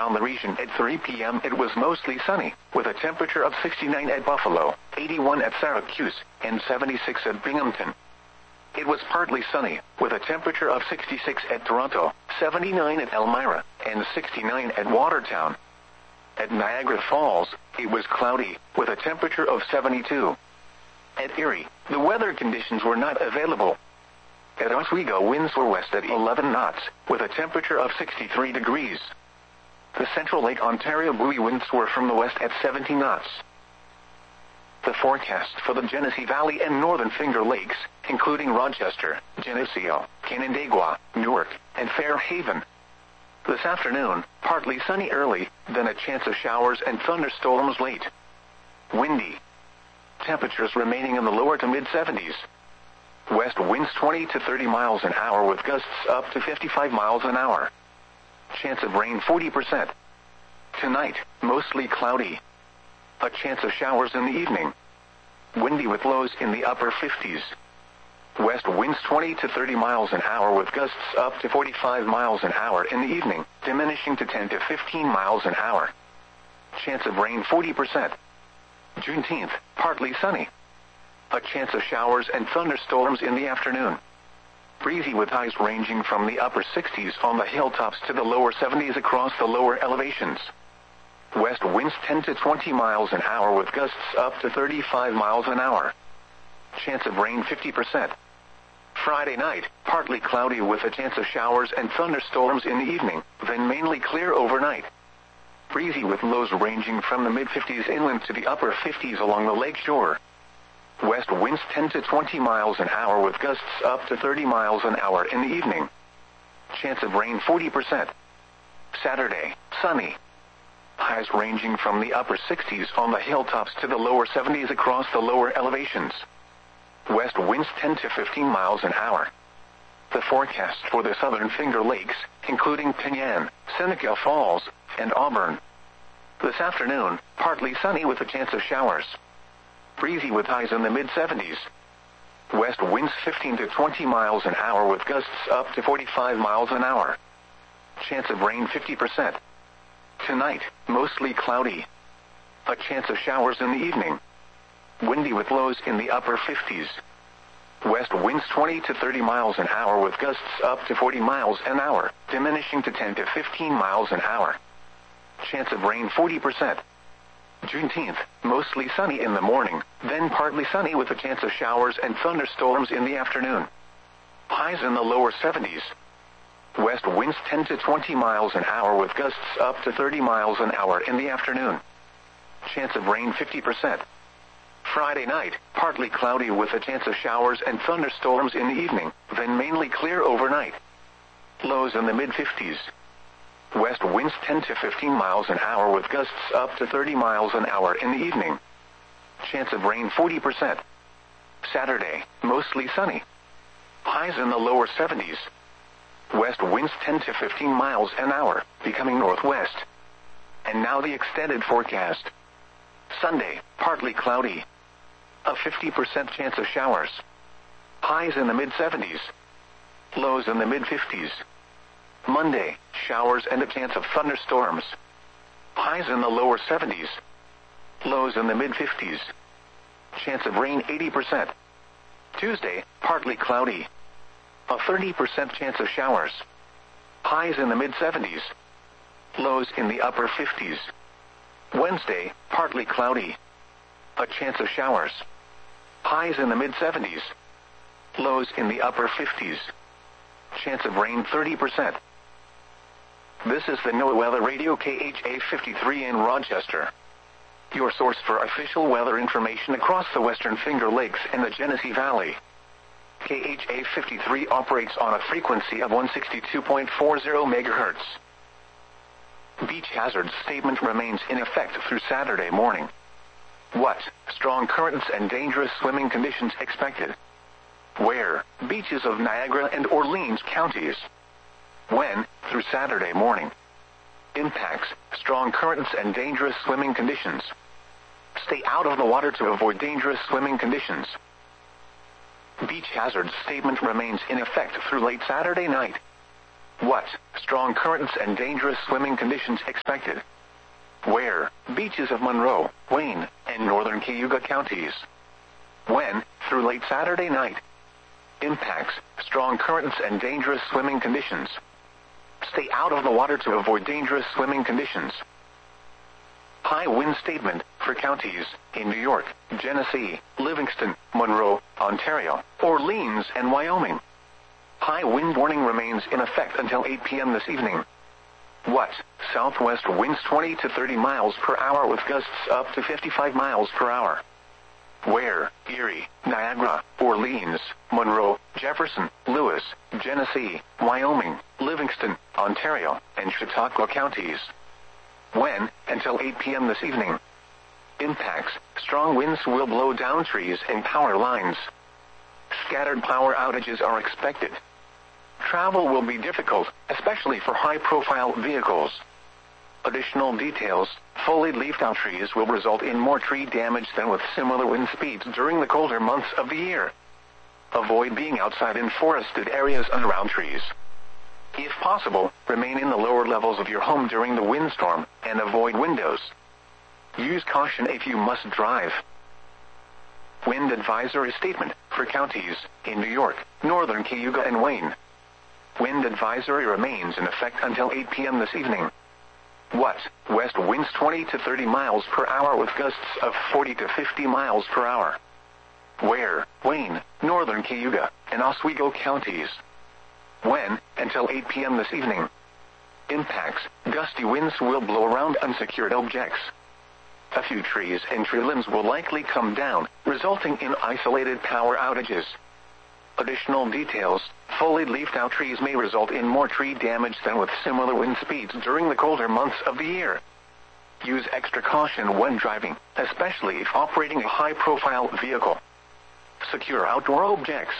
around the region at 3 p.m. it was mostly sunny, with a temperature of 69 at Buffalo, 81 at Syracuse, and 76 at Binghamton. It was partly sunny, with a temperature of 66 at Toronto, 79 at Elmira, and 69 at Watertown. At Niagara Falls, it was cloudy, with a temperature of 72. At Erie, the weather conditions were not available. At Oswego, winds were west at 11 knots, with a temperature of 63 degrees. The Central Lake Ontario buoy winds were from the west at 70 knots. The forecast for the Genesee Valley and Northern Finger Lakes, including Rochester, Geneseo, Canandaigua, Newark, and Fairhaven. This afternoon, partly sunny early, then a chance of showers and thunderstorms late. Windy. Temperatures remaining in the lower to mid-70s. West winds 20 to 30 miles an hour with gusts up to 55 miles an hour. Chance of rain 40%. Tonight, mostly cloudy. A chance of showers in the evening. Windy with lows in the upper 50s. West winds 20 to 30 miles an hour with gusts up to 45 miles an hour in the evening, diminishing to 10 to 15 miles an hour. Chance of rain 40%. Juneteenth, partly sunny. A chance of showers and thunderstorms in the afternoon. Breezy with highs ranging from the upper 60s on the hilltops to the lower 70s across the lower elevations. West winds 10 to 20 miles an hour with gusts up to 35 miles an hour. Chance of rain 50%. Friday night, partly cloudy with a chance of showers and thunderstorms in the evening, then mainly clear overnight. Breezy with lows ranging from the mid-50s inland to the upper 50s along the lake shore. West winds 10 to 20 miles an hour with gusts up to 30 miles an hour in the evening. Chance of rain 40%. Saturday, sunny. Highs ranging from the upper 60s on the hilltops to the lower 70s across the lower elevations. West winds 10 to 15 miles an hour. The forecast for the Southern Finger Lakes, including Pinyan, Seneca Falls, and Auburn. This afternoon, partly sunny with a chance of showers. Breezy with highs in the mid-70s. West winds 15 to 20 miles an hour with gusts up to 45 miles an hour. Chance of rain 50%. Tonight, mostly cloudy. A chance of showers in the evening. Windy with lows in the upper 50s. West winds 20 to 30 miles an hour with gusts up to 40 miles an hour, diminishing to 10 to 15 miles an hour. Chance of rain 40%. Juneteenth, mostly sunny in the morning, then partly sunny with a chance of showers and thunderstorms in the afternoon. Highs in the lower 70s. West winds 10 to 20 miles an hour with gusts up to 30 miles an hour in the afternoon. Chance of rain 50%. Friday night, partly cloudy with a chance of showers and thunderstorms in the evening, then mainly clear overnight. Lows in the mid-50s. West winds 10 to 15 miles an hour with gusts up to 30 miles an hour in the evening. Chance of rain 40%. Saturday, mostly sunny. Highs in the lower 70s. West winds 10 to 15 miles an hour, becoming northwest. And now the extended forecast. Sunday, partly cloudy. A 50% chance of showers. Highs in the mid-70s. Lows in the mid-50s. Monday, showers and a chance of thunderstorms. Highs in the lower 70s. Lows in the mid-50s. Chance of rain 80%. Tuesday, partly cloudy. A 30% chance of showers. Highs in the mid-70s. Lows in the upper 50s. Wednesday, partly cloudy. A chance of showers. Highs in the mid-70s. Lows in the upper 50s. Chance of rain 30%. This is the NOAA Weather Radio KHA 53 in Rochester. Your source for official weather information across the Western Finger Lakes and the Genesee Valley. KHA 53 operates on a frequency of 162.40 MHz. Beach hazard statement remains in effect through Saturday morning. What? Strong currents and dangerous swimming conditions expected. Where? Beaches of Niagara and Orleans counties. When? Through Saturday morning. Impacts: strong currents and dangerous swimming conditions. Stay out of the water to avoid dangerous swimming conditions. Beach hazard statement remains in effect through late Saturday night. What? Strong currents and dangerous swimming conditions expected. Where? Beaches of Monroe, Wayne, and northern Cayuga counties. When? Through late Saturday night. Impacts: strong currents and dangerous swimming conditions. Stay out of the water to avoid dangerous swimming conditions. High wind statement for counties in New York, Genesee, Livingston, Monroe, Ontario, Orleans, and Wyoming. High wind warning remains in effect until 8 p.m. this evening. What? Southwest winds 20 to 30 miles per hour with gusts up to 55 miles per hour. Where? Erie, Niagara, Orleans, Monroe, Jefferson, Lewis, Genesee, Wyoming, Livingston, Ontario, and Chautauqua counties. When? Until 8 p.m. this evening. Impacts: strong winds will blow down trees and power lines. Scattered power outages are expected. Travel will be difficult, especially for high-profile vehicles. Additional details: fully leafed-out trees will result in more tree damage than with similar wind speeds during the colder months of the year. Avoid being outside in forested areas and around trees. If possible, remain in the lower levels of your home during the windstorm, and avoid windows. Use caution if you must drive. Wind advisory statement for counties in New York, northern Cayuga, and Wayne. Wind advisory remains in effect until 8 p.m. this evening. What? West winds 20 to 30 miles per hour with gusts of 40 to 50 miles per hour. Where? Wayne, northern Cayuga, and Oswego counties. When? Until 8 p.m. this evening. Impacts: gusty winds will blow around unsecured objects. A few trees and tree limbs will likely come down, resulting in isolated power outages. Additional details: fully leafed-out trees may result in more tree damage than with similar wind speeds during the colder months of the year. Use extra caution when driving, especially if operating a high-profile vehicle. Secure outdoor objects.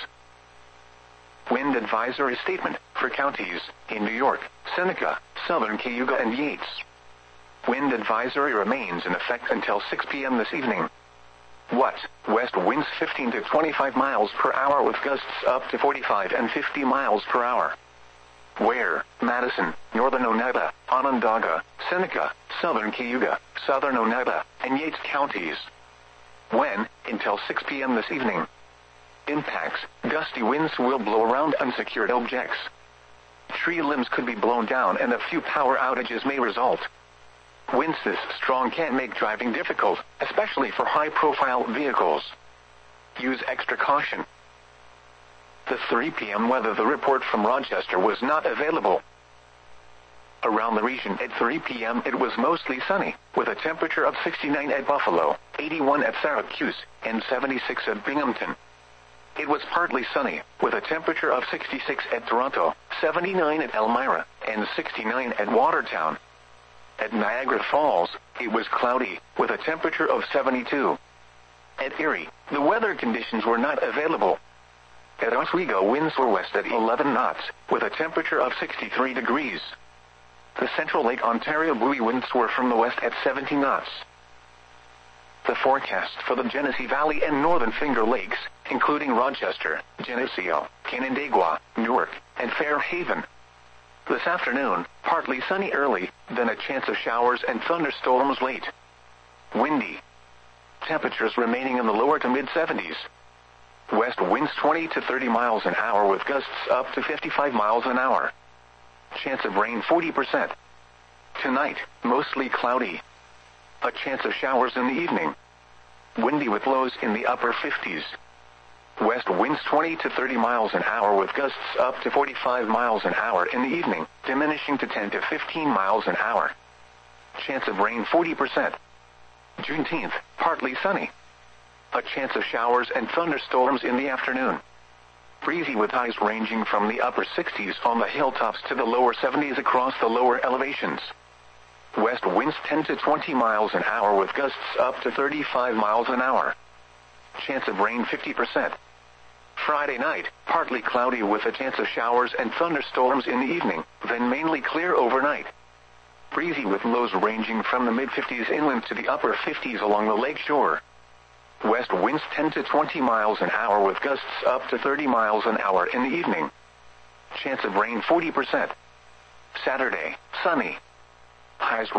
Wind advisory statement for counties in New York, Seneca, southern Cayuga, and Yates. Wind advisory remains in effect until 6 p.m. this evening. What? West winds 15 to 25 miles per hour with gusts up to 45 and 50 miles per hour. Where? Madison, northern Oneida, Onondaga, Seneca, southern Cayuga, southern Oneida, and Yates counties. When? Until 6 p.m. this evening. Impacts: gusty winds will blow around unsecured objects. Tree limbs could be blown down and a few power outages may result. Winds this strong can make driving difficult, especially for high-profile vehicles. Use extra caution. The 3 p.m. weather. The report from Rochester was not available. Around the region at 3 p.m. it was mostly sunny, with a temperature of 69 at Buffalo, 81 at Syracuse, and 76 at Binghamton. It was partly sunny, with a temperature of 66 at Toronto, 79 at Elmira, and 69 at Watertown. At Niagara Falls, it was cloudy, with a temperature of 72. At Erie, the weather conditions were not available. At Oswego, winds were west at 11 knots, with a temperature of 63 degrees. The Central Lake Ontario buoy winds were from the west at 70 knots. The forecast for the Genesee Valley and Northern Finger Lakes, including Rochester, Geneseo, Canandaigua, Newark, and Fairhaven. This afternoon, partly sunny early, then a chance of showers and thunderstorms late. Windy. Temperatures remaining in the lower to mid-70s. West winds 20 to 30 miles an hour with gusts up to 55 miles an hour. Chance of rain 40%. Tonight, mostly cloudy. A chance of showers in the evening. Windy with lows in the upper 50s. West winds 20 to 30 miles an hour with gusts up to 45 miles an hour in the evening, diminishing to 10 to 15 miles an hour. Chance of rain 40%. Juneteenth, partly sunny. A chance of showers and thunderstorms in the afternoon. Breezy with highs ranging from the upper 60s on the hilltops to the lower 70s across the lower elevations. West winds 10 to 20 miles an hour with gusts up to 35 miles an hour. Chance of rain 50%. Friday night, partly cloudy with a chance of showers and thunderstorms in the evening, then mainly clear overnight. Breezy with lows ranging from the mid-50s inland to the upper 50s along the lake shore. West winds 10 to 20 miles an hour with gusts up to 30 miles an hour in the evening. Chance of rain 40%. Saturday, sunny. Highs